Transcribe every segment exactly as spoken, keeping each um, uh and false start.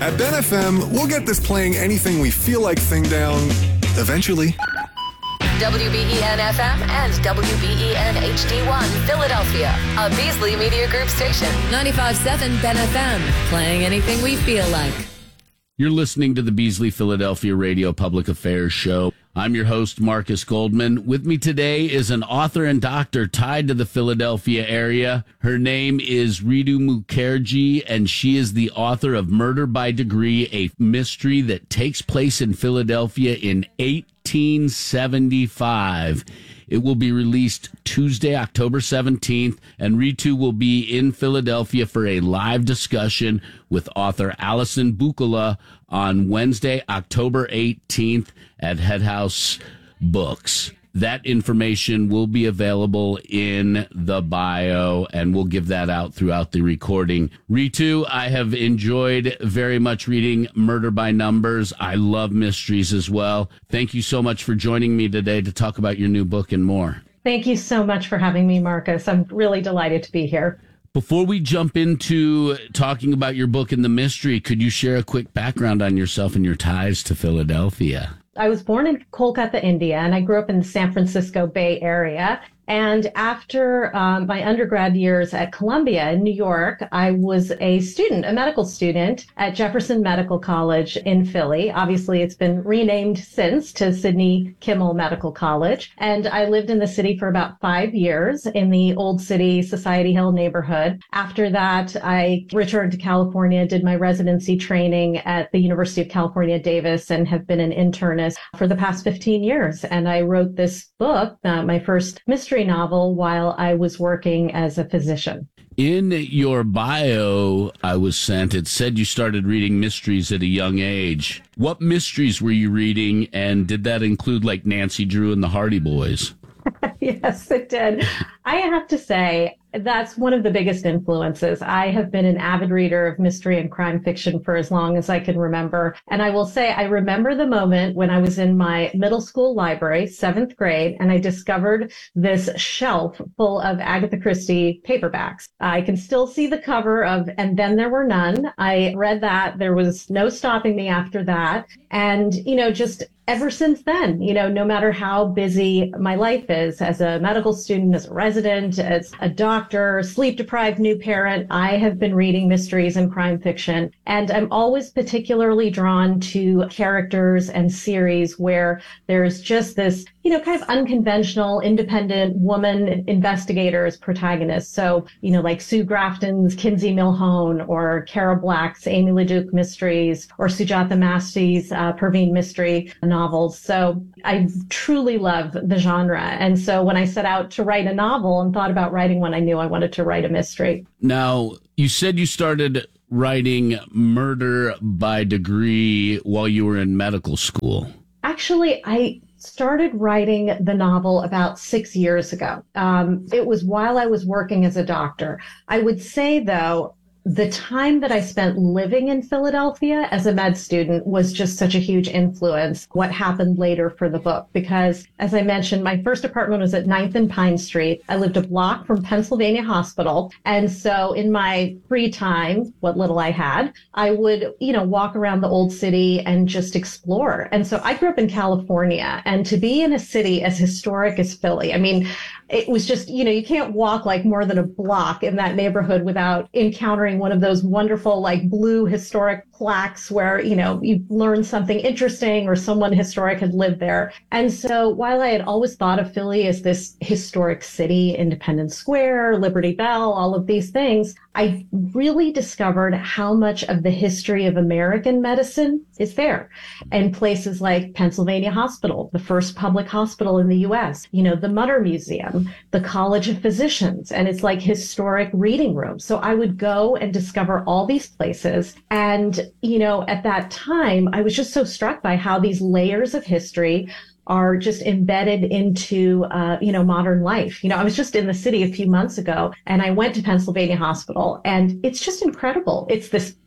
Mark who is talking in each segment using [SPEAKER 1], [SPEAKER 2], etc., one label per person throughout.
[SPEAKER 1] At Ben F M, we'll get this playing anything we feel like thing down eventually.
[SPEAKER 2] W B E N F M and W B E N H D one Philadelphia, a Beasley Media Group station. ninety-five point seven Ben F M, playing anything we feel like.
[SPEAKER 3] You're listening to the Beasley Philadelphia Radio Public Affairs Show. I'm your host, Marcus Goldman. With me today is an author and doctor tied to the Philadelphia area. Her name is Ritu Mukherjee, and she is the author of Murder by Degree, a mystery that takes place in Philadelphia in eighteen seventy-five. It will be released Tuesday, October seventeenth, and Ritu will be in Philadelphia for a live discussion with author Alison Bukala on Wednesday, October eighteenth at Head House Books. That information will be available in the bio, and we'll give that out throughout the recording. Ritu, I have enjoyed very much reading Murder by Numbers. I love mysteries as well. Thank you so much for joining me today to talk about your new book and more.
[SPEAKER 4] Thank you so much for having me, Marcus. I'm really delighted to be here.
[SPEAKER 3] Before we jump into talking about your book and the mystery, could you share a quick background on yourself and your ties to Philadelphia?
[SPEAKER 4] I was born in Kolkata, India, and I grew up in the San Francisco Bay Area. And after um, my undergrad years at Columbia in New York, I was a student, a medical student at Jefferson Medical College in Philly. Obviously, it's been renamed since to Sidney Kimmel Medical College. And I lived in the city for about five years in the Old City, Society Hill neighborhood. After that, I returned to California, did my residency training at the University of California, Davis, and have been an internist for the past fifteen years. And I wrote this book, uh, my first mystery novel, while I was working as a physician.
[SPEAKER 3] In your bio I was sent, it said you started reading mysteries at a young age. What mysteries were you reading, and did that include like Nancy Drew and the Hardy Boys?
[SPEAKER 4] Yes, it did. I have to say, that's one of the biggest influences. I have been an avid reader of mystery and crime fiction for as long as I can remember. And I will say, I remember the moment when I was in my middle school library, seventh grade, and I discovered this shelf full of Agatha Christie paperbacks. I can still see the cover of And Then There Were None. I read that. There was no stopping me after that. And, you know, just ever since then, you know, no matter how busy my life is as a medical student, as a resident, as a doctor, sleep-deprived new parent, I have been reading mysteries and crime fiction. And I'm always particularly drawn to characters and series where there's just this, you know, kind of unconventional, independent woman investigator as protagonist. So, you know, like Sue Grafton's Kinsey Milhone, or Kara Black's Amy LeDuc mysteries, or Sujata Masty's uh, Perveen mystery novels. So I truly love the genre. And so when I set out to write a novel and thought about writing one, I knew I wanted to write a mystery.
[SPEAKER 3] Now, you said you started writing Murder by Degree while you were in medical school. Actually,
[SPEAKER 4] I started writing the novel about six years ago. Um, it was while I was working as a doctor. I would say, though, the time that I spent living in Philadelphia as a med student was just such a huge influence what happened later for the book. Because, as I mentioned, my first apartment was at ninth and Pine Street. I lived a block from Pennsylvania Hospital. And so in my free time, what little I had, I would, you know, walk around the old city and just explore. And so I grew up in California. And to be in a city as historic as Philly, I mean, it was just, you know, you can't walk like more than a block in that neighborhood without encountering one of those wonderful, like, blue historic plaques where, you know, you learn something interesting or someone historic had lived there. And so while I had always thought of Philly as this historic city, Independence Square, Liberty Bell, all of these things, I really discovered how much of the history of American medicine is there. And places like Pennsylvania Hospital, the first public hospital in the U S, you know, the Mutter Museum, the College of Physicians, and it's like historic reading rooms. So I would go and discover all these places. And, you know, at that time, I was just so struck by how these layers of history are just embedded into, uh, you know, modern life. You know, I was just in the city a few months ago and I went to Pennsylvania Hospital, and it's just incredible. It's this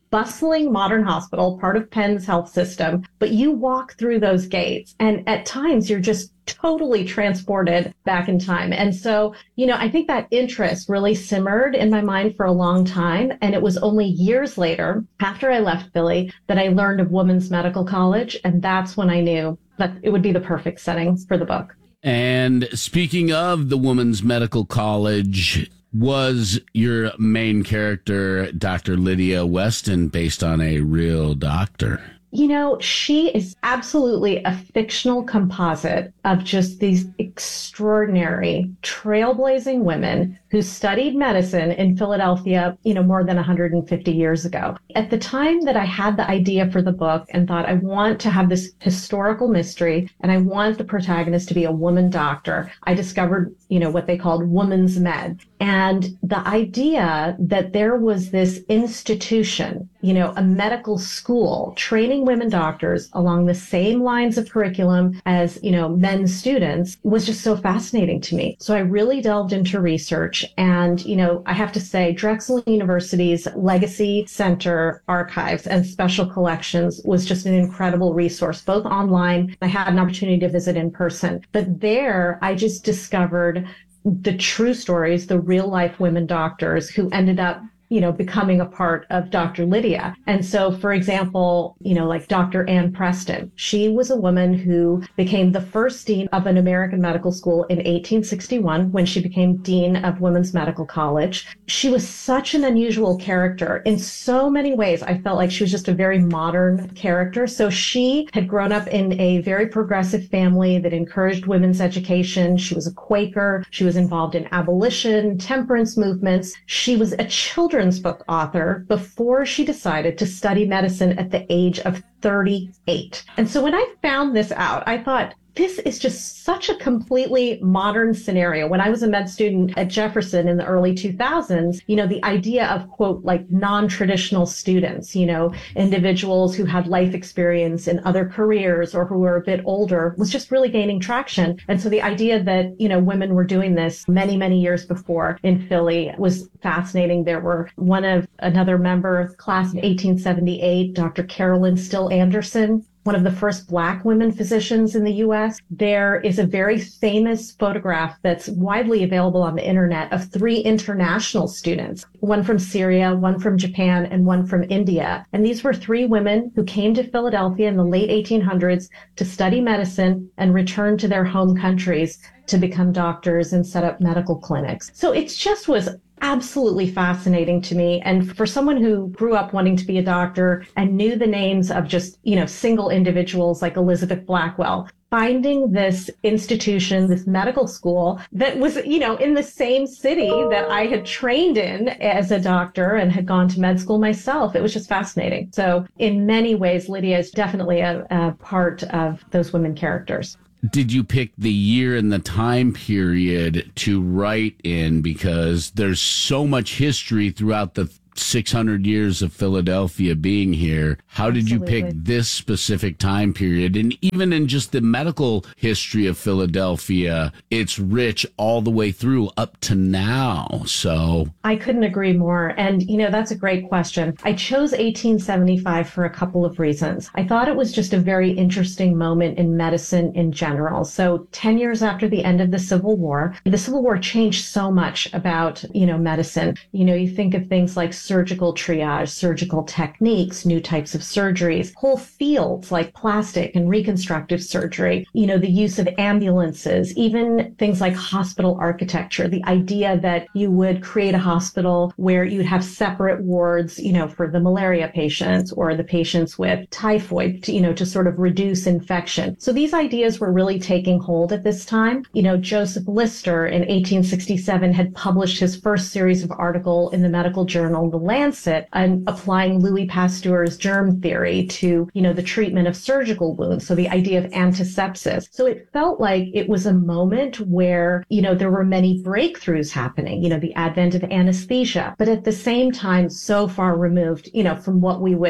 [SPEAKER 4] bustling modern hospital, part of Penn's health system, but you walk through those gates and at times you're just totally transported back in time. And so, you know, I think that interest really simmered in my mind for a long time. And it was only years later, after I left Philly, that I learned of Women's Medical College. And that's when I knew that it would be the perfect setting for the book.
[SPEAKER 3] And speaking of the Women's Medical College, was your main character, Doctor Lydia Weston, based on a real doctor?
[SPEAKER 4] You know, she is absolutely a fictional composite of just these extraordinary, trailblazing women who studied medicine in Philadelphia, you know, more than one hundred fifty years ago. At the time that I had the idea for the book and thought, I want to have this historical mystery and I want the protagonist to be a woman doctor, I discovered, you know, what they called women's med. And the idea that there was this institution, you know, a medical school training women doctors along the same lines of curriculum as, you know, men students was just so fascinating to me. So I really delved into research. And, you know, I have to say Drexel University's Legacy Center archives and special collections was just an incredible resource, both online. I had an opportunity to visit in person, but there I just discovered the true stories, the real life women doctors who ended up, you know, becoming a part of Doctor Lydia. And so, for example, you know, like Doctor Ann Preston, she was a woman who became the first dean of an American medical school in eighteen sixty-one when she became dean of Women's Medical College. She was such an unusual character. In so many ways, I felt like she was just a very modern character. So she had grown up in a very progressive family that encouraged women's education. She was a Quaker. She was involved in abolition, temperance movements. She was a children's book author before she decided to study medicine at the age of thirty-eight. And so when I found this out, I thought, this is just such a completely modern scenario. When I was a med student at Jefferson in the early two thousands, you know, the idea of, quote, like non-traditional students, you know, individuals who had life experience in other careers or who were a bit older was just really gaining traction. And so the idea that, you know, women were doing this many, many years before in Philly was fascinating. There were one of another member of class of eighteen seventy-eight, Doctor Carolyn Still Anderson, one of the first Black women physicians in the U S. There is a very famous photograph that's widely available on the internet of three international students, one from Syria, one from Japan, and one from India. And these were three women who came to Philadelphia in the late eighteen hundreds to study medicine and return to their home countries to become doctors and set up medical clinics. So it just was absolutely fascinating to me. And for someone who grew up wanting to be a doctor and knew the names of just, you know, single individuals like Elizabeth Blackwell, finding this institution, this medical school that was, you know, in the same city that I had trained in as a doctor and had gone to med school myself, it was just fascinating. So in many ways, Lydia is definitely a, a part of those women characters.
[SPEAKER 3] Did you pick the year and the time period to write in? Because there's so much history throughout the six hundred years of Philadelphia being here. How did Absolutely. You pick this specific time period? And even in just the medical history of Philadelphia, it's rich all the way through up to now. So
[SPEAKER 4] I couldn't agree more. And, you know, that's a great question. I chose eighteen seventy-five for a couple of reasons. I thought it was just a very interesting moment in medicine in general. So ten years after the end of the Civil War, the Civil War changed so much about, you know, medicine. You know, you think of things like surgical triage, surgical techniques, new types of surgeries, whole fields like plastic and reconstructive surgery, you know, the use of ambulances, even things like hospital architecture, the idea that you would create a hospital where you'd have separate wards, you know, for the malaria patients or the patients with typhoid, to, you know, to sort of reduce infection. So these ideas were really taking hold at this time. You know, Joseph Lister in eighteen sixty-seven had published his first series of articles in the medical journal, The Lancet, and applying Louis Pasteur's germ theory to, you know, the treatment of surgical wounds. So the idea of antisepsis. So it felt like it was a moment where, you know, there were many breakthroughs happening, you know, the advent of anesthesia, but at the same time, so far removed, you know, from what we would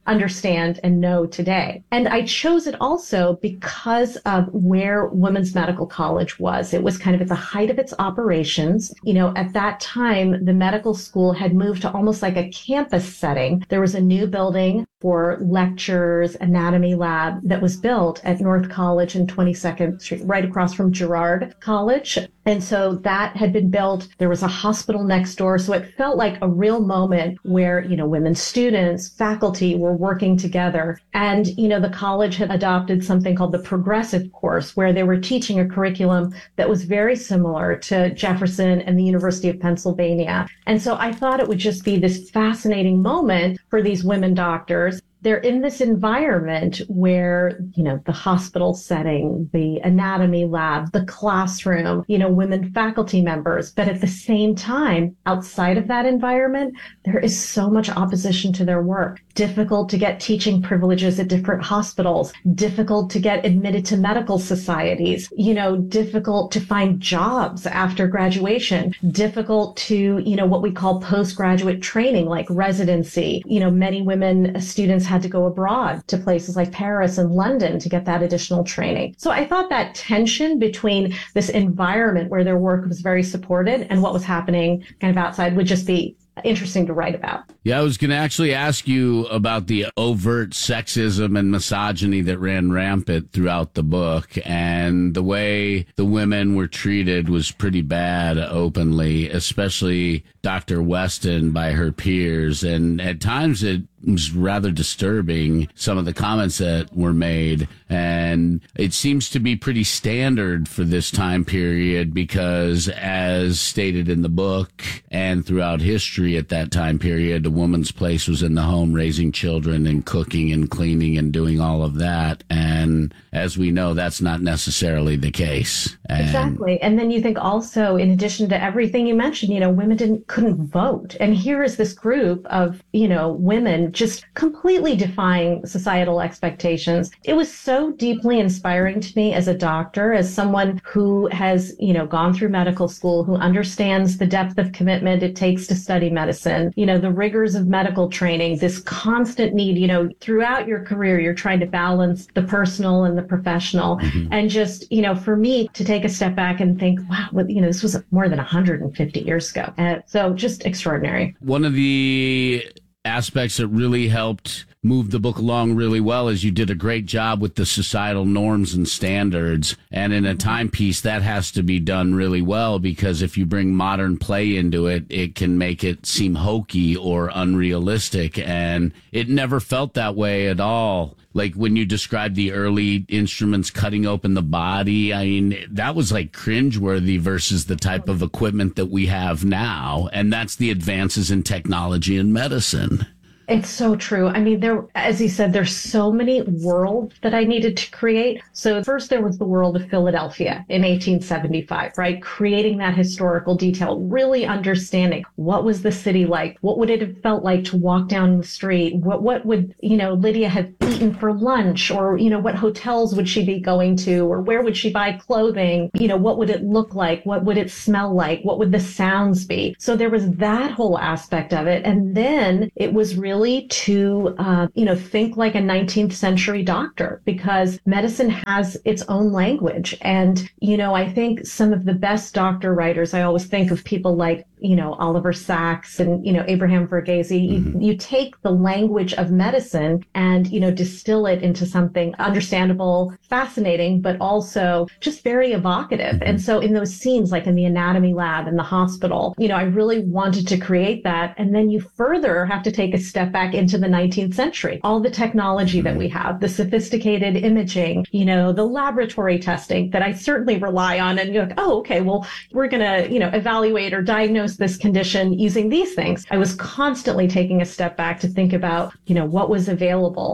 [SPEAKER 4] understand and know today. And I chose it also because of where Women's Medical College was. It was kind of at the height of its operations. You know, at that time, the medical school had moved to almost like a campus setting. There was a new building for lectures, anatomy lab that was built at North College and twenty-second Street, right across from Girard College. And so that had been built. There was a hospital next door. So it felt like a real moment where, you know, women students, faculty were working together. And, you know, the college had adopted something called the progressive course, where they were teaching a curriculum that was very similar to Jefferson and the University of Pennsylvania. And so I thought it would just be this fascinating moment for these women doctors. They're in this environment where, you know, the hospital setting, the anatomy lab, the classroom, you know, women faculty members. But at the same time, outside of that environment, there is so much opposition to their work. Difficult to get teaching privileges at different hospitals, difficult to get admitted to medical societies, you know, difficult to find jobs after graduation, difficult to, you know, what we call postgraduate training, like residency. You know, many women students had to go abroad to places like Paris and London to get that additional training. So I thought that tension between this environment where their work was very supported and what was happening kind of outside would just be interesting to write about.
[SPEAKER 3] Yeah, I was going to actually ask you about the overt sexism and misogyny that ran rampant throughout the book, and the way the women were treated was pretty bad openly, especially Doctor Weston by her peers. And at times it was rather disturbing, some of the comments that were made. And it seems to be pretty standard for this time period because, as stated in the book and throughout history at that time period, a woman's place was in the home, raising children and cooking and cleaning and doing all of that. And as we know, that's not necessarily the case. And
[SPEAKER 4] exactly. And then you think also, in addition to everything you mentioned, you know, women didn't couldn't vote. And here is this group of, you know, women just completely defying societal expectations. It was so deeply inspiring to me as a doctor, as someone who has, you know, gone through medical school, who understands the depth of commitment it takes to study medicine, you know, the rigors of medical training, this constant need, you know, throughout your career, you're trying to balance the personal and the professional. Mm-hmm. And just, you know, for me to take a step back and think, wow, well, you know, this was more than one hundred fifty years ago. And so just extraordinary.
[SPEAKER 3] One of the aspects that really helped move the book along really well is you did a great job with the societal norms and standards. And in a timepiece, that has to be done really well, because if you bring modern play into it, it can make it seem hokey or unrealistic. And it never felt that way at all. Like when you described the early instruments cutting open the body, I mean, that was like cringeworthy versus the type of equipment that we have now. And that's the advances in technology and medicine.
[SPEAKER 4] It's so true. I mean, there, as you said, there's so many worlds that I needed to create. So first there was the world of Philadelphia in eighteen seventy-five, right? Creating that historical detail, really understanding what was the city like? What would it have felt like to walk down the street? What, what would, you know, Lydia have eaten for lunch? Or, you know, what hotels would she be going to? Or where would she buy clothing? You know, what would it look like? What would it smell like? What would the sounds be? So there was that whole aspect of it. And then it was really to, uh, you know, think like a nineteenth century doctor, because medicine has its own language. And, you know, I think some of the best doctor writers, I always think of people like, you know, Oliver Sacks and, you know, Abraham Verghese. Mm-hmm. You, you take the language of medicine and, you know, distill it into something understandable, fascinating, but also just very evocative. Mm-hmm. And so in those scenes, like in the anatomy lab in the hospital, you know, I really wanted to create that. And then you further have to take a step back into the nineteenth century. All the technology that we have, the sophisticated imaging, you know, the laboratory testing that I certainly rely on. And you're like, oh, okay, well, we're going to, you know, evaluate or diagnose this condition using these things. I was constantly taking a step back to think about, you know, what was available? How would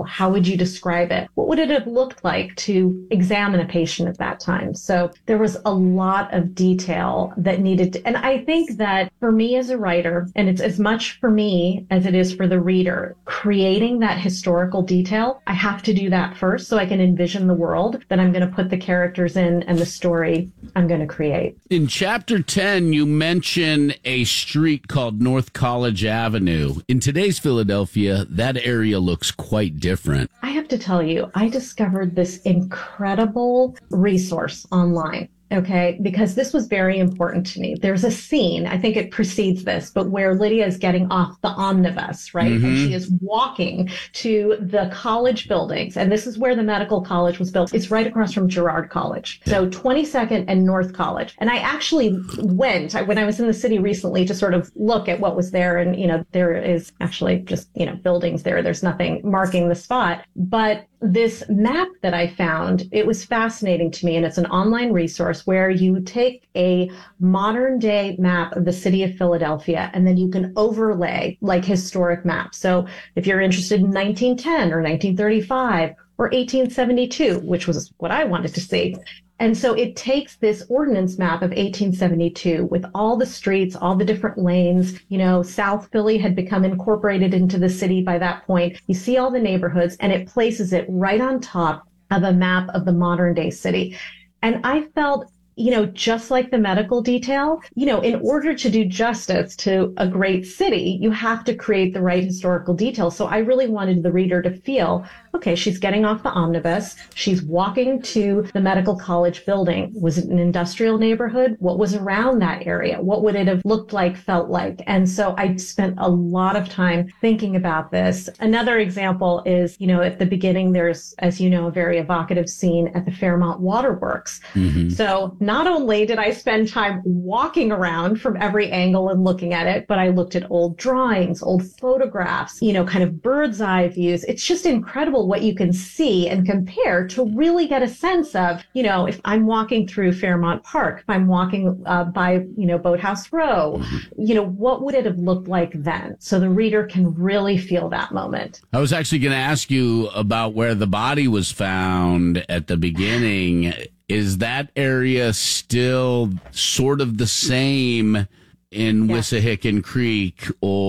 [SPEAKER 4] would you describe it? What would it have looked like to examine a patient at that time? So there was a lot of detail that needed to, and I think that for me as a writer, and it's as much for me as it is for the reader, creating that historical detail, I have to do that first so I can envision the world that I'm going to put the characters in and the story I'm going to create.
[SPEAKER 3] In chapter ten, you mention a street called North College Avenue. In today's Philadelphia, that area looks quite different.
[SPEAKER 4] I have to tell you, I discovered this incredible resource online. Okay, because this was very important to me. There's a scene, I think it precedes this, but where Lydia is getting off the omnibus, right? Mm-hmm. And she is walking to the college buildings. And this is where the medical college was built. It's right across from Girard College. So twenty-second and North College. And I actually went, I, when I was in the city recently, to sort of look at what was there. And, you know, there is actually just, you know, buildings there. There's nothing marking the spot. But this map that I found, it was fascinating to me, and it's an online resource where you take a modern day map of the city of Philadelphia and then you can overlay like historic maps. So if you're interested in nineteen ten or nineteen thirty-five or eighteen seventy-two, which was what I wanted to see. And so it takes this ordinance map of eighteen seventy-two with all the streets, all the different lanes. You know, South Philly had become incorporated into the city by that point. You see all the neighborhoods, and it places it right on top of a map of the modern day city. And I felt, you know, just like the medical detail, you know, in order to do justice to a great city, you have to create the right historical detail. So I really wanted the reader to feel, okay, she's getting off the omnibus. She's walking to the medical college building. Was it an industrial neighborhood? What was around that area? What would it have looked like, felt like? And so I spent a lot of time thinking about this. Another example is, you know, at the beginning, there's, as you know, a very evocative scene at the Fairmont Waterworks. Mm-hmm. So not only did I spend time walking around from every angle and looking at it, but I looked at old drawings, old photographs, you know, kind of bird's eye views. It's just incredible what you can see and compare to really get a sense of, you know, if I'm walking through Fairmont Park, if I'm walking uh, by, you know, Boathouse Row, you know, what would it have looked like then? So the reader can really feel that moment.
[SPEAKER 3] I was actually going to ask you about where the body was found at the beginning. Is that area still sort of the same in yeah. Wissahickon Creek,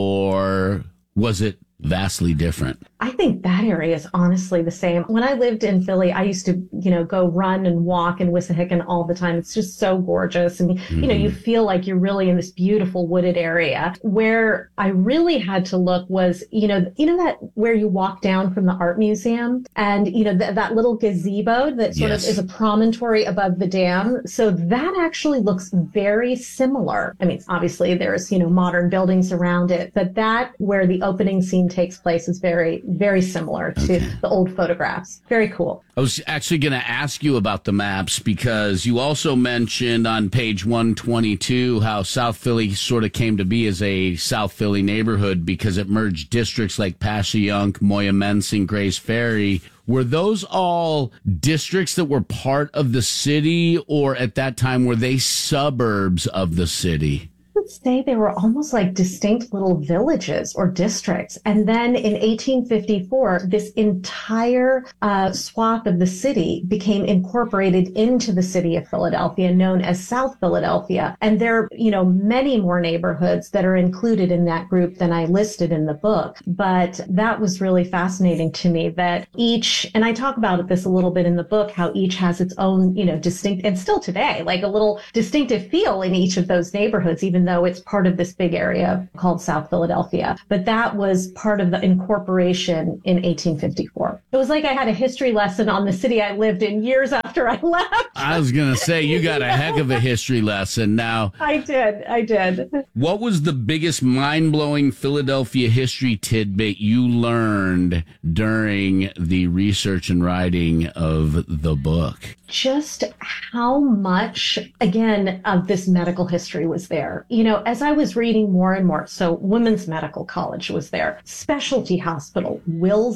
[SPEAKER 3] or was it vastly different?
[SPEAKER 4] I think that area is honestly the same. When I lived in Philly, I used to, you know, go run and walk in Wissahickon all the time. It's just so gorgeous. And, mm-hmm. you know, you feel like you're really in this beautiful wooded area. Where I really had to look was, you know, you know, that where you walk down from the art museum and, you know, th- that little gazebo that sort yes. of is a promontory above the dam. So that actually looks very similar. I mean, obviously there's, you know, modern buildings around it, but that where the opening scene takes place is very, very similar to okay. the old photographs. Very cool.
[SPEAKER 3] I was actually going to ask you about the maps because you also mentioned on page one twenty-two how South Philly sort of came to be as a South Philly neighborhood because it merged districts like Passyunk, Moyamensing, Grays Ferry. Were those all districts that were part of the city, or at that time were they suburbs of the city?
[SPEAKER 4] Would say they were almost like distinct little villages or districts. And then in eighteen fifty-four, this entire uh, swath of the city became incorporated into the city of Philadelphia, known as South Philadelphia. And there are, you know, many more neighborhoods that are included in that group than I listed in the book. But that was really fascinating to me that each, and I talk about this a little bit in the book, how each has its own, you know, distinct, and still today, like a little distinctive feel in each of those neighborhoods, even though it's part of this big area called South Philadelphia. But that was part of the incorporation in eighteen fifty-four. It was like I had a history lesson on the city I lived in years after I left.
[SPEAKER 3] I was going to say, you got a heck of a history lesson now.
[SPEAKER 4] I did. I did.
[SPEAKER 3] What was the biggest mind-blowing Philadelphia history tidbit you learned during the research and writing of the book?
[SPEAKER 4] Just how much, again, of this medical history was there. You know, as I was reading more and more, so Women's Medical College was there, Specialty Hospital, Wills